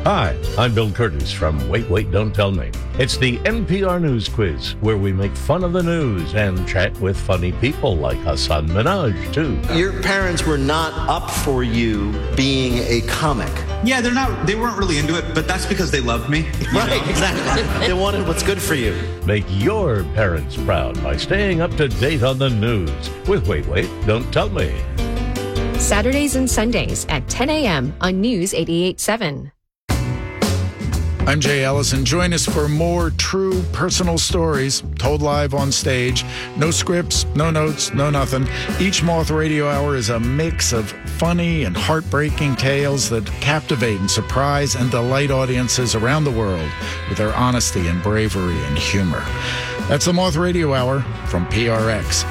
Hi, I'm Bill Curtis from Wait, Wait, Don't Tell Me. It's the NPR News Quiz, where we make fun of the news and chat with funny people like Hasan Minhaj, too. Your parents were not up for you being a comic. Yeah, they weren't really into it, but that's because they loved me. Right, exactly. They wanted what's good for you. Make your parents proud by staying up to date on the news with Wait, Wait, Don't Tell Me. Saturdays and Sundays at 10 a.m. on News 88.7. I'm Jay Ellison. Join us for more true personal stories told live on stage. No scripts, no notes, no nothing. Each Moth Radio Hour is a mix of funny and heartbreaking tales that captivate and surprise and delight audiences around the world with their honesty and bravery and humor. That's the Moth Radio Hour from PRX.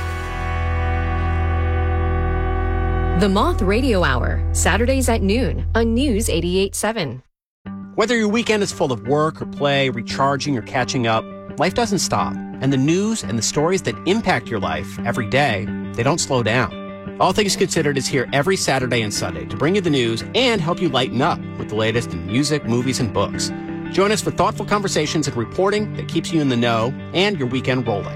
The Moth Radio Hour, Saturdays at noon on News 88.7. Whether your weekend is full of work or play, recharging or catching up, life doesn't stop. And the news and the stories that impact your life every day, they don't slow down. All Things Considered is here every Saturday and Sunday to bring you the news and help you lighten up with the latest in music, movies, and books. Join us for thoughtful conversations and reporting that keeps you in the know and your weekend rolling.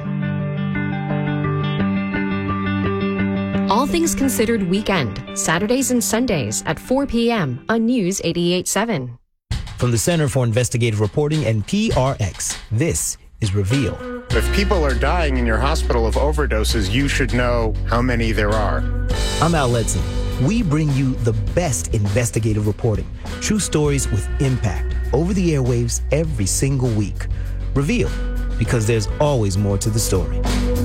All Things Considered Weekend, Saturdays and Sundays at 4 p.m. on News 88.7. From the Center for Investigative Reporting and PRX, this is Reveal. If people are dying in your hospital of overdoses, you should know how many there are. I'm Al Ledson. We bring you the best investigative reporting, true stories with impact, over the airwaves every single week. Reveal, because there's always more to the story.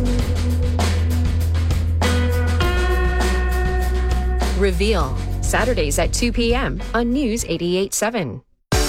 Reveal, Saturdays at 2 p.m. on News 88.7.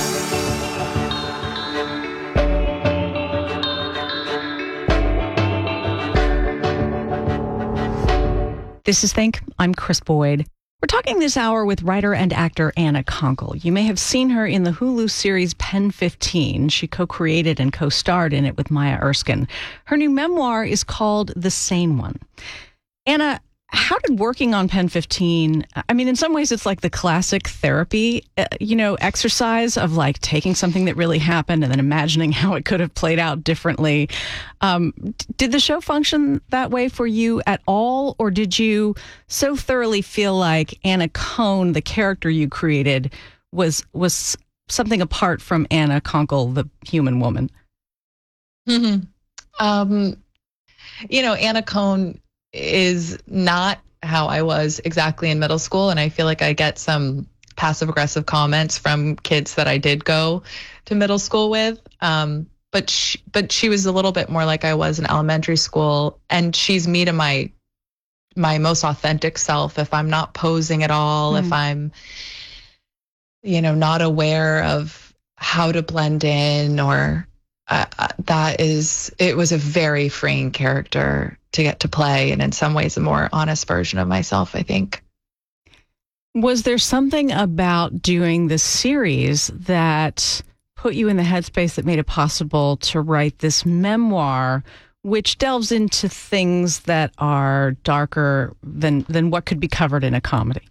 This is Think. I'm Chris Boyd. We're talking this hour with writer and actor Anna Konkle. You may have seen her in the Hulu series Pen 15. She co-created and co-starred in it with Maya Erskine. Her new memoir is called The Sane One. Anna, how did working on Pen 15, I mean, in some ways it's like the classic therapy, exercise of like taking something that really happened and then imagining how it could have played out differently. Did the show function that way for you at all? Or did you so thoroughly feel like Anna Cohn, the character you created, was something apart from Anna Konkle, the human woman? Mm-hmm. Anna Cohn is not how I was exactly in middle school. And I feel like I get some passive aggressive comments from kids that I did go to middle school with. But she was a little bit more like I was in elementary school. And she's me to my most authentic self. If I'm not posing at all, if I'm, not aware of how to blend in or it was a very freeing character to get to play, and in some ways a more honest version of myself, I think. Was there something about doing this series that put you in the headspace that made it possible to write this memoir, which delves into things that are darker than what could be covered in a comedy?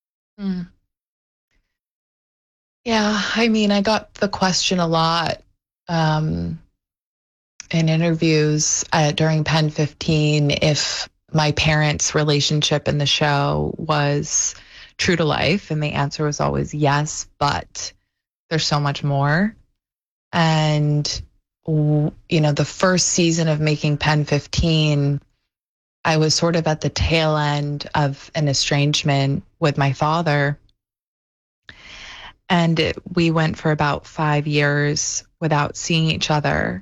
Yeah, I mean, I got the question a lot in interviews during Pen 15 if my parents' relationship in the show was true to life, and the answer was always yes, but there's so much more. And the first season of making Pen 15, I was sort of at the tail end of an estrangement with my father, and we went for about 5 years without seeing each other.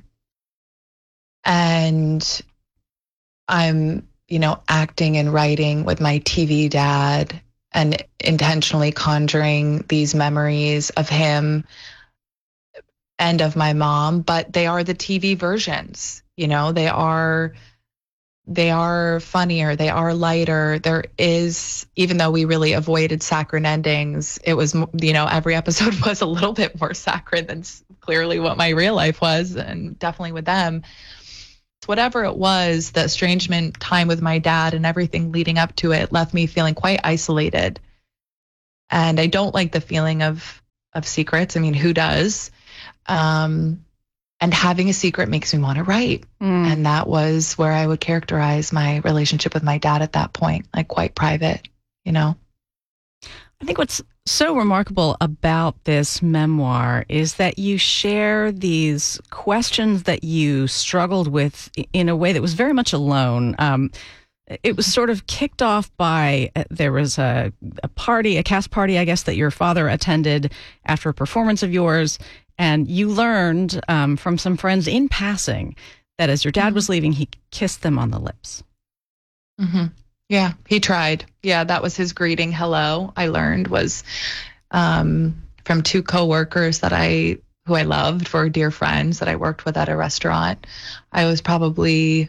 And I'm, acting and writing with my TV dad and intentionally conjuring these memories of him and of my mom, but they are the TV versions. They are funnier, they are lighter. There is, even though we really avoided saccharine endings, it was, every episode was a little bit more saccharine than clearly what my real life was, and definitely with them. Whatever it was, the estrangement time with my dad and everything leading up to it left me feeling quite isolated. And I don't like the feeling of of secrets. I mean, who does? And having a secret makes me want to write. And that was where I would characterize my relationship with my dad at that point, like quite private, you know? I think what's so remarkable about this memoir is that you share these questions that you struggled with in a way that was very much alone. It was sort of kicked off by, there was a party, a cast party, I guess, that your father attended after a performance of yours. And you learned from some friends in passing that as your dad was leaving, he kissed them on the lips. Mm-hmm. Yeah, he tried. Yeah, that was his greeting. Hello, I learned, was from two coworkers who I loved, were dear friends that I worked with at a restaurant. I was probably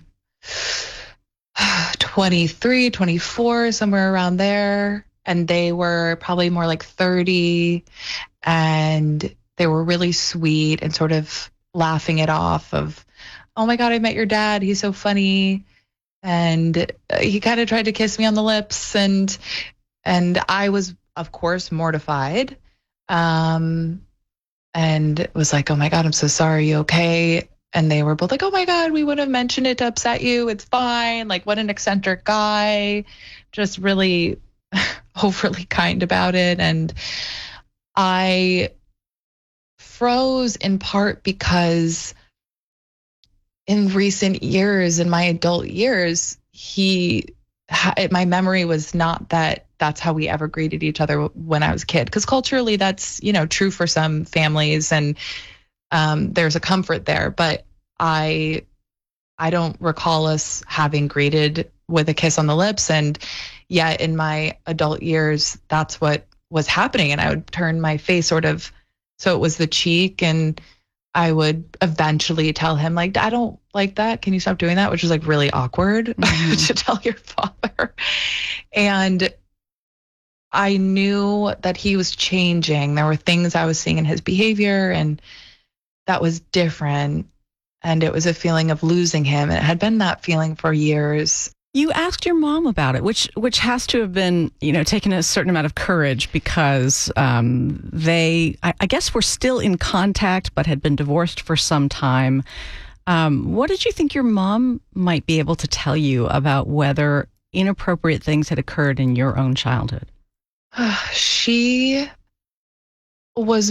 23, 24, somewhere around there. And they were probably more like 30. And they were really sweet and sort of laughing it off of, oh my God, I met your dad. He's so funny. And he kind of tried to kiss me on the lips. And I was, of course, mortified. And was like, oh my God, I'm so sorry. You okay? And they were both like, oh my God, we wouldn't have mentioned it to upset you. It's fine. Like, what an eccentric guy. Just really overly kind about it. And I froze in part because in recent years, in my adult years, my memory was not that that's how we ever greeted each other when I was a kid. Because culturally, that's, true for some families, and there's a comfort there. But I don't recall us having greeted with a kiss on the lips. And yet in my adult years, that's what was happening. And I would turn my face so it was the cheek, and I would eventually tell him, like, I don't like that. Can you stop doing that? Which was like really awkward to tell your father. And I knew that he was changing. There were things I was seeing in his behavior, and that was different. And it was a feeling of losing him. And it had been that feeling for years. You asked your mom about it, which has to have been, taken a certain amount of courage, because they, I guess, were still in contact but had been divorced for some time. What did you think your mom might be able to tell you about whether inappropriate things had occurred in your own childhood? She was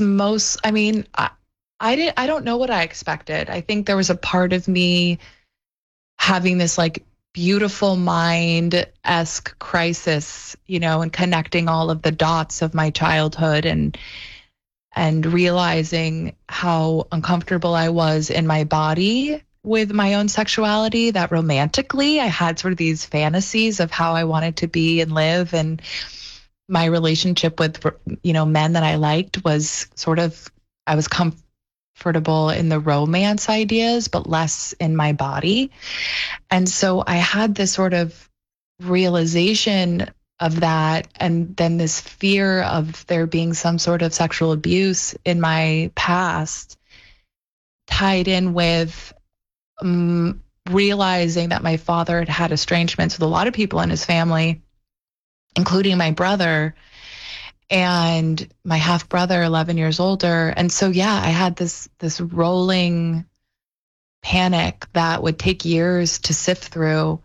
I don't know what I expected. I think there was a part of me having this like beautiful mind-esque crisis, and connecting all of the dots of my childhood and realizing how uncomfortable I was in my body with my own sexuality, that romantically I had sort of these fantasies of how I wanted to be and live. And my relationship with, men that I liked was sort of, I was comfortable in the romance ideas, but less in my body. And so I had this sort of realization of that, and then this fear of there being some sort of sexual abuse in my past, tied in with realizing that my father had had estrangements with a lot of people in his family, including my brother and my half brother, 11 years older. And so, yeah, I had this rolling panic that would take years to sift through,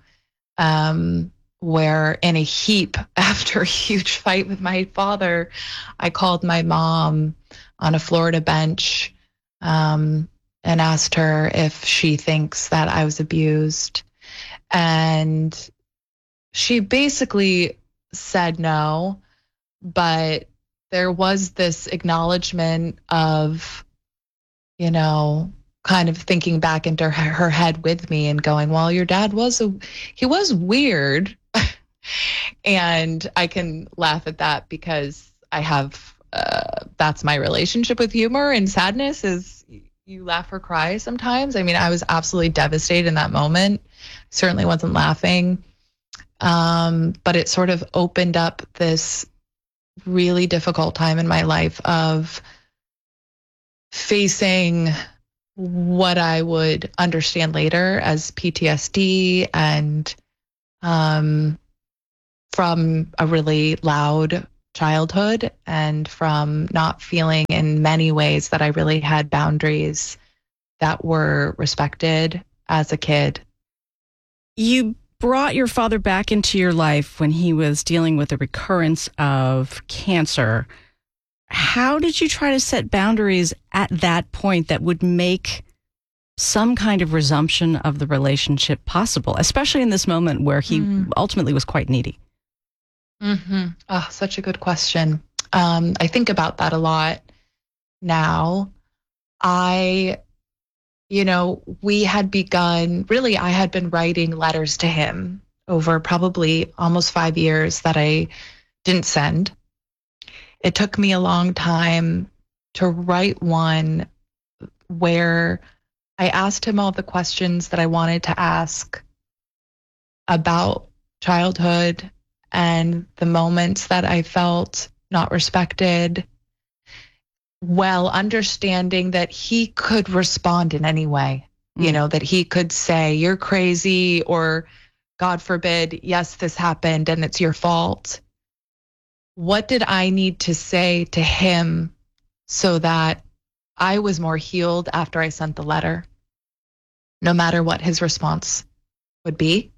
where in a heap, after a huge fight with my father, I called my mom on a Florida bench and asked her if she thinks that I was abused. And she basically said no, but there was this acknowledgement of, kind of thinking back into her head with me and going, well, your dad he was weird. And I can laugh at that because I have, that's my relationship with humor, and sadness is you laugh or cry sometimes. I mean, I was absolutely devastated in that moment. Certainly wasn't laughing. But it sort of opened up this really difficult time in my life of facing what I would understand later as PTSD, and from a really loud childhood and from not feeling in many ways that I really had boundaries that were respected as a kid. You brought your father back into your life when he was dealing with a recurrence of cancer. How did you try to set boundaries at that point that would make some kind of resumption of the relationship possible, especially in this moment where he ultimately was quite needy? Oh, such a good question. I think about that a lot now. We had begun, really, I had been writing letters to him over probably almost 5 years that I didn't send. It took me a long time to write one where I asked him all the questions that I wanted to ask about childhood and the moments that I felt not respected, while understanding that he could respond in any way, that he could say, you're crazy, or God forbid, yes, this happened and it's your fault. What did I need to say to him so that I was more healed after I sent the letter, no matter what his response would be?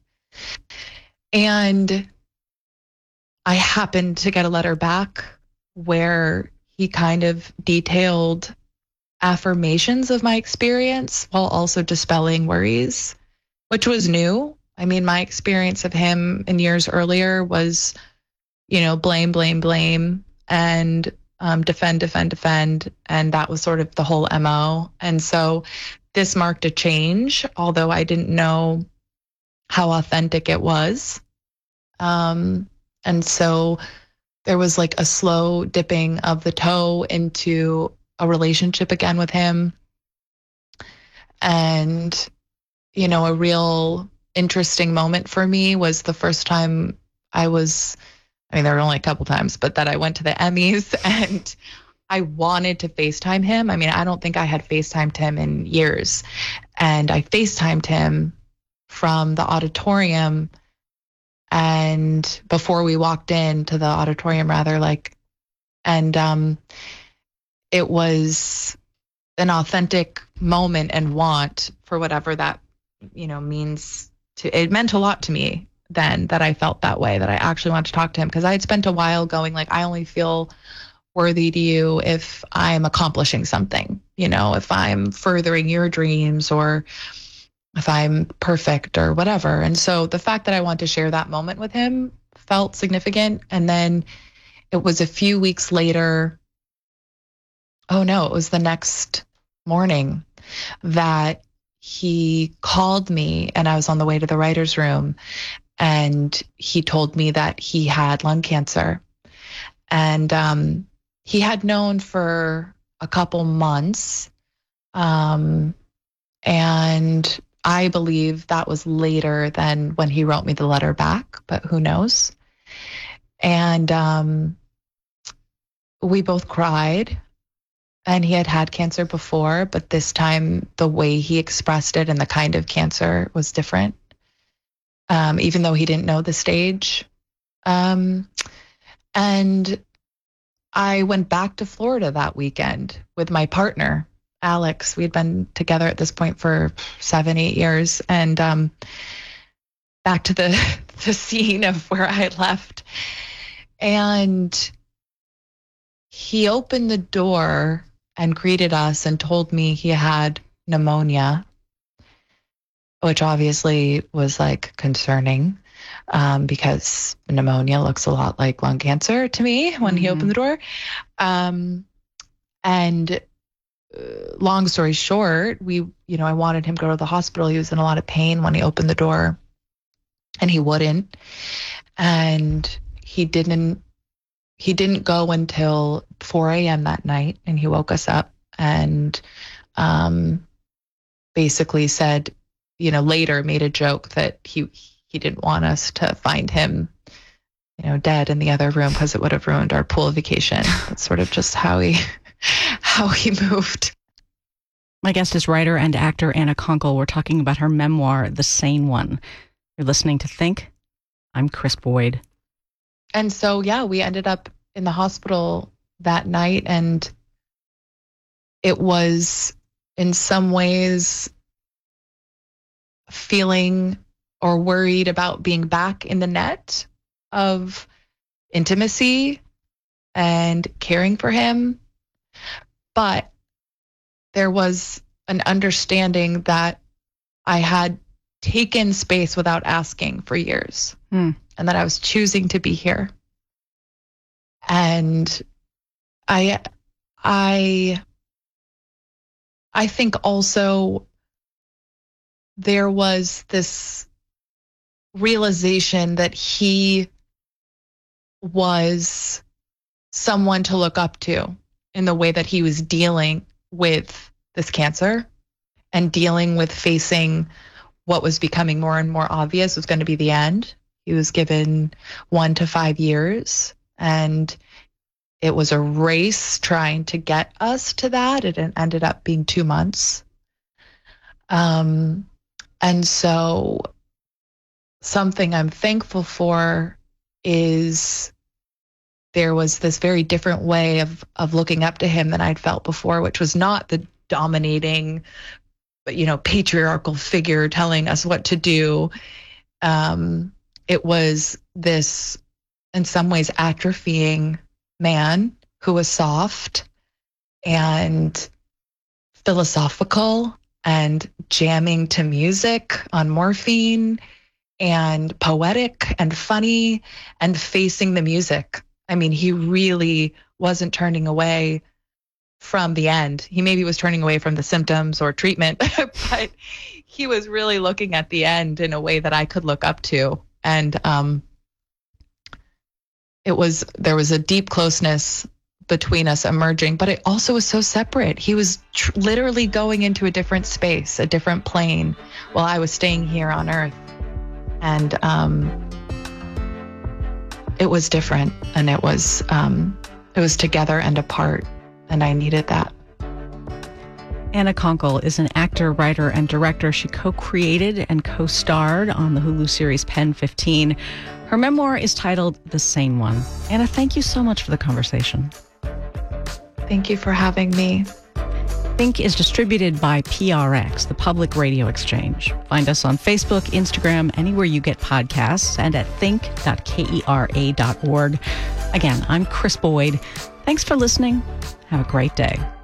And I happened to get a letter back where he kind of detailed affirmations of my experience while also dispelling worries, which was new. I mean, my experience of him in years earlier was, blame, blame, blame, and defend. And that was sort of the whole MO. And so this marked a change, although I didn't know how authentic it was. And so there was like a slow dipping of the toe into a relationship again with him. And, a real interesting moment for me was the first time there were only a couple times, but that I went to the Emmys and I wanted to FaceTime him. I mean, I don't think I had FaceTimed him in years. And I FaceTimed him from the auditorium. And before we walked into the auditorium, it was an authentic moment and want for whatever that, means to, it meant a lot to me then that I felt that way, that I actually wanted to talk to him, because I had spent a while going I only feel worthy to you if I'm accomplishing something, if I'm furthering your dreams or if I'm perfect or whatever. And so the fact that I wanted to share that moment with him felt significant. And then it was a few weeks later, it was the next morning that he called me, and I was on the way to the writer's room, and he told me that he had lung cancer. And he had known for a couple months. And I believe that was later than when he wrote me the letter back, but who knows? And we both cried, and he had had cancer before, but this time the way he expressed it and the kind of cancer was different, even though he didn't know the stage. And I went back to Florida that weekend with my partner, Alex. We had been together at this point for 7-8 years, and back to the scene of where I had left. And he opened the door and greeted us and told me he had pneumonia, which obviously was concerning, because pneumonia looks a lot like lung cancer to me when he opened the door. And long story short, I wanted him to go to the hospital. He was in a lot of pain when he opened the door, and he wouldn't. And he didn't go until 4 a.m. that night, and he woke us up and basically said, later made a joke that he didn't want us to find him, dead in the other room because it would have ruined our pool vacation. That's sort of just how he moved. My guest is writer and actor Anna Konkle. We're talking about her memoir, The Sane One. You're listening to Think. I'm Chris Boyd. And so, we ended up in the hospital that night, and it was in some ways feeling or worried about being back in the net of intimacy and caring for him. But there was an understanding that I had taken space without asking for years, and that I was choosing to be here. And I think also there was this realization that he was someone to look up to in the way that he was dealing with this cancer and dealing with facing what was becoming more and more obvious was going to be the end. He was given 1 to 5 years, and it was a race trying to get us to that. It ended up being 2 months. And so something I'm thankful for is there was this very different way of looking up to him than I'd felt before, which was not the dominating, patriarchal figure telling us what to do. It was this, in some ways, atrophying man who was soft and philosophical and jamming to music on morphine and poetic and funny and facing the music. I mean, he really wasn't turning away from the end. He maybe was turning away from the symptoms or treatment, but he was really looking at the end in a way that I could look up to. And there was a deep closeness between us emerging, but it also was so separate. He was literally going into a different space, a different plane, while I was staying here on Earth. And it was different, and it was together and apart, and I needed that. Anna Konkle is an actor, writer, and director. She co-created and co-starred on the Hulu series Pen 15. Her memoir is titled The Sane One. Anna, thank you so much for the conversation. Thank you for having me. Think is distributed by PRX, the Public Radio Exchange. Find us on Facebook, Instagram, anywhere you get podcasts, and at think.kera.org. Again, I'm Chris Boyd. Thanks for listening. Have a great day.